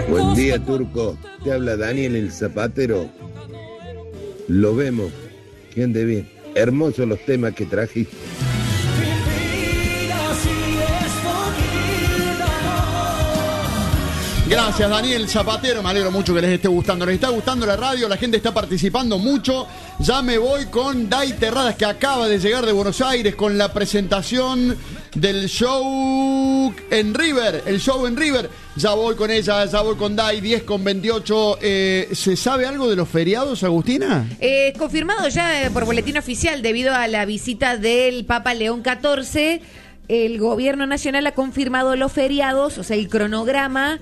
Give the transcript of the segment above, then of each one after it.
Buen día, Turco. Te habla Daniel el Zapatero. Lo vemos. Que ande bien. Hermosos los temas que trajiste. Gracias, Daniel Zapatero, me alegro mucho que les esté gustando. Les está gustando la radio, la gente está participando mucho. Ya me voy con Day Terradas, que acaba de llegar de Buenos Aires con la presentación del show en River. El show en River. Ya voy con ella, ya voy con Day, 10:28. ¿Se sabe algo de los feriados, Agustina? Confirmado ya por boletín oficial debido a la visita del Papa León XIV. El gobierno nacional ha confirmado los feriados, o sea, el cronograma.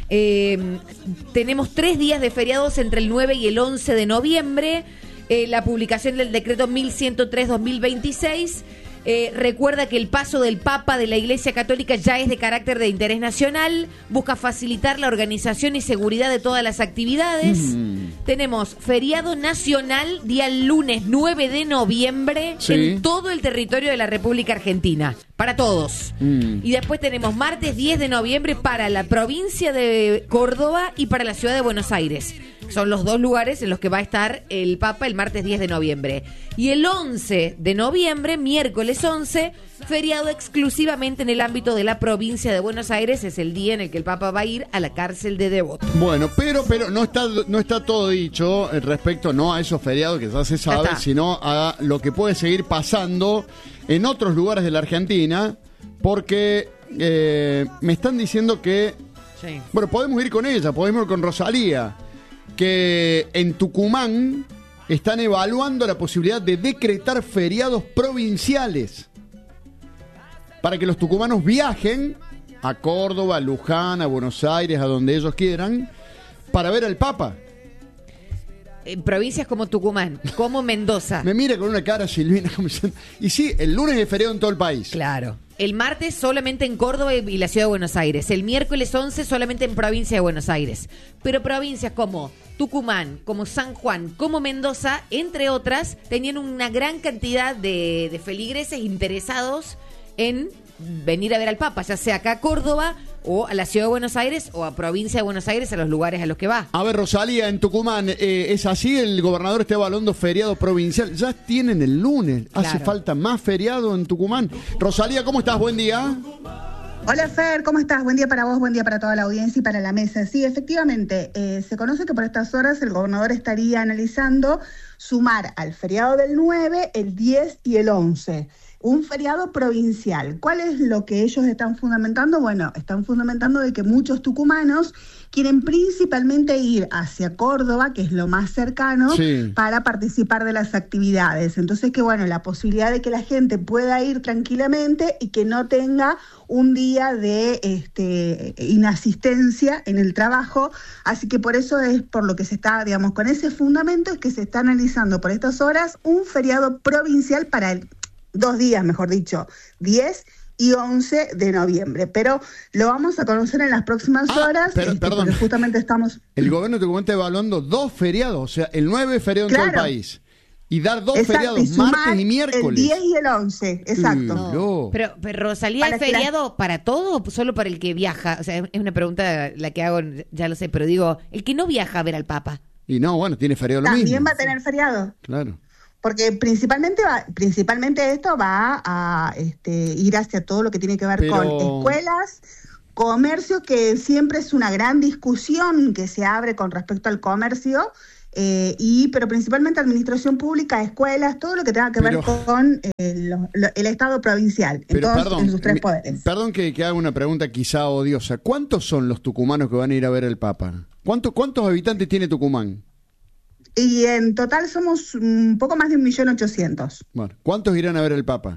Tenemos 3 días de feriados entre el 9 y el 11 de noviembre. La publicación del decreto 1103-2026. Recuerda que el paso del Papa de la Iglesia Católica ya es de carácter de interés nacional. Busca facilitar la organización y seguridad de todas las actividades. Tenemos feriado nacional día lunes 9 de noviembre en todo el territorio de la República Argentina. Para todos. Y después tenemos martes 10 de noviembre para la provincia de Córdoba y para la ciudad de Buenos Aires. Son los 2 lugares en los que va a estar el Papa el martes 10 de noviembre. Y el 11 de noviembre, miércoles 11, feriado exclusivamente en el ámbito de la provincia de Buenos Aires. Es el día en el que el Papa va a ir a la cárcel de Devoto. Bueno, pero no está todo dicho respecto no a esos feriados que ya se sabe, sino a lo que puede seguir pasando en otros lugares de la Argentina, porque me están diciendo que, bueno, podemos ir con ella, podemos ir con Rosalía, que en Tucumán están evaluando la posibilidad de decretar feriados provinciales para que los tucumanos viajen a Córdoba, a Luján, a Buenos Aires, a donde ellos quieran, para ver al Papa. En provincias como Tucumán, como Mendoza. Me mira con una cara Silvina como diciendo, y sí, el lunes es feriado en todo el país. Claro. El martes solamente en Córdoba y la ciudad de Buenos Aires. El miércoles 11 solamente en provincia de Buenos Aires. Pero provincias como Tucumán, como San Juan, como Mendoza, entre otras, tenían una gran cantidad de feligreses interesados en venir a ver al Papa, ya sea acá a Córdoba o a la ciudad de Buenos Aires o a provincia de Buenos Aires, a los lugares a los que va. A ver, Rosalía, en Tucumán, ¿es así? El gobernador está evaluando feriado provincial. Ya tienen el lunes. Claro. Hace falta más feriado en Tucumán. Rosalía, ¿cómo estás? Buen día. Hola Fer, ¿cómo estás? Buen día para vos, buen día para toda la audiencia y para la mesa. Sí, efectivamente, se conoce que por estas horas el gobernador estaría analizando sumar al feriado del 9, el 10 y el 11. Un feriado provincial. ¿Cuál es lo que ellos están fundamentando? Bueno, están fundamentando de que muchos tucumanos quieren principalmente ir hacia Córdoba, que es lo más cercano, para participar de las actividades. Entonces, que bueno, la posibilidad de que la gente pueda ir tranquilamente y que no tenga un día de inasistencia en el trabajo. Así que por eso es por lo que se está, digamos, con ese fundamento es que se está analizando por estas horas un feriado provincial para el 2 días, mejor dicho, 10 y 11 de noviembre. Pero lo vamos a conocer en las próximas horas. Perdón. Porque justamente estamos... El gobierno de Tucumán está evaluando 2 feriados, o sea, el 9 es feriado en todo el país. Y dar 2 feriados, y martes y miércoles. El 10 y el 11, exacto. No. Pero Rosalía, ¿es feriado para todo o solo para el que viaja? O sea, es una pregunta la que hago, ya lo sé, pero digo, el que no viaja a ver al Papa. Y no, bueno, tiene feriado lo mismo. También va a tener feriado. Claro. Porque principalmente esto va a ir hacia todo lo que tiene que ver con escuelas, comercio, que siempre es una gran discusión que se abre con respecto al comercio, pero principalmente administración pública, escuelas, todo lo que tenga que ver con el Estado provincial, en sus 3 poderes. Perdón que haga una pregunta quizá odiosa. ¿Cuántos son los tucumanos que van a ir a ver al Papa? ¿Cuántos habitantes tiene Tucumán? Y en total somos un poco más de 1.800.000. Bueno, ¿cuántos irán a ver al Papa?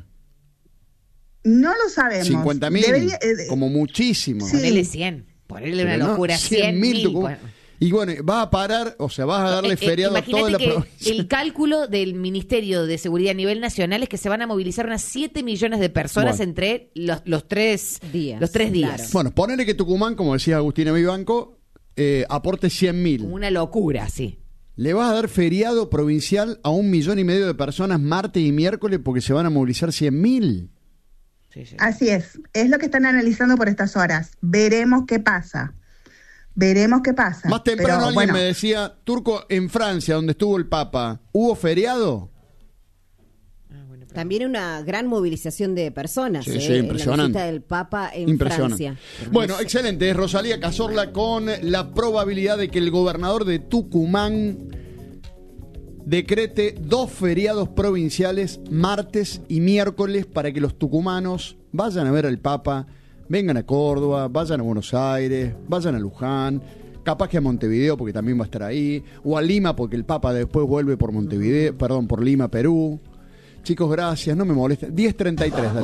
No lo sabemos. 50.000, como muchísimo. Sí. Ponele 100, ponele una locura, 100.000. Y bueno, va a parar, o sea, vas a darle feriado a toda la provincia. El cálculo del Ministerio de Seguridad a nivel nacional es que se van a movilizar unas 7 millones de personas entre los 3 días. Los 3 días. Claro. Bueno, ponele que Tucumán, como decía Agustina Vivanco, aporte 100.000. Una locura, sí. Le vas a dar feriado provincial a 1,5 millones de personas martes y miércoles porque se van a movilizar 100.000. Sí. Así es lo que están analizando por estas horas. Veremos qué pasa. Veremos qué pasa. Más temprano Pero, alguien me decía, Turco, en Francia, donde estuvo el Papa, ¿hubo feriado? También una gran movilización de personas. Sí, En impresionante. la visita del Papa en Francia. Bueno, excelente. Es Rosalía Cazorla con la probabilidad de que el gobernador de Tucumán decrete 2 feriados provinciales, martes y miércoles, para que los tucumanos vayan a ver al Papa, vengan a Córdoba, vayan a Buenos Aires, vayan a Luján, capaz que a Montevideo, porque también va a estar ahí, o a Lima, porque el Papa después vuelve por Lima, Perú. Chicos, gracias, no me molesten. 10:33 de la